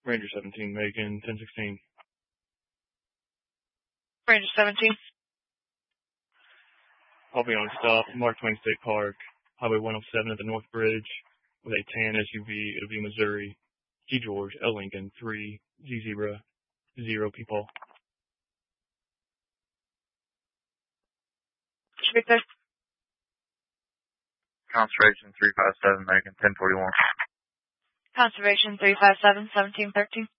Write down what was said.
Ranger 17, Macon, 1016. Ranger 17. I'll be on stop, Mark Twain State Park, Highway 107 at the North Bridge, with a tan SUV. It'll be Missouri, G. George, L. Lincoln, 3, Z. Zebra, 0 people. Victor. Conservation 357, Macon, 1041. Conservation 357, 1713.